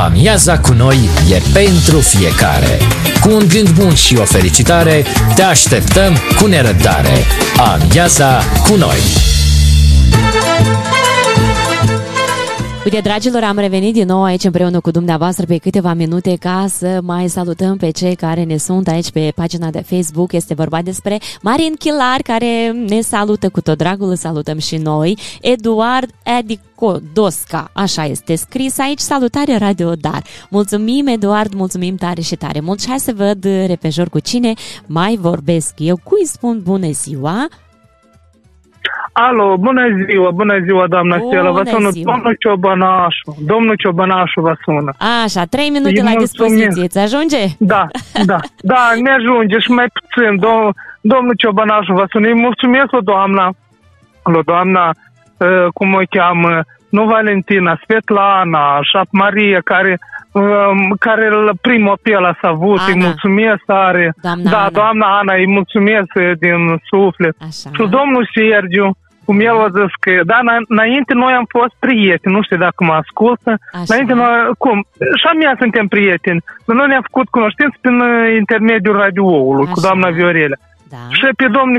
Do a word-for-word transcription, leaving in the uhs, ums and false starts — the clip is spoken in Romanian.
Amiaza cu noi e pentru fiecare. Cu un gând bun și o felicitare, te așteptăm cu nerăbdare. Amiaza cu noi! Uite, dragilor, am revenit din nou aici împreună cu dumneavoastră pe câteva minute ca să mai salutăm pe cei care ne sunt aici pe pagina de Facebook. Este vorba despre Marin Chilar, care ne salută cu tot dragul, îl salutăm și noi. Eduard Edico Dosca, așa este scris aici. Salutare Radio Dar. Mulțumim, Eduard, mulțumim tare și tare mult. Și hai să văd repejor cu cine mai vorbesc eu. Cui spun bună ziua? Alo, bună ziua, bună ziua, doamna Stella, vă sună domnul Ciobănașu, domnul Ciobănașu vă sună. Așa, trei minute la dispoziție, îți ajunge? Da, da, da, ne ajunge și mai puțin, Dom- domnul Ciobănașu vă sună, îi mulțumesc la doamna, la doamna, uh, cum o cheamă, nu Valentina, Svetlana, Șap Maria, care... care primul apel a avut, Ana. Îi mulțumesc tare. Doamna da, Ana. doamna Ana, îi mulțumesc din suflet. Așa. Și domnul Sergiu, cum el a zis că, da, înainte noi am fost prieteni, nu știu dacă mă ascultă, Așa. înainte noi, cum, și a mea suntem prieteni, dar noi ne-am făcut cunoștință prin intermediul radioului, cu doamna Viorelea. Da. Și pe domnul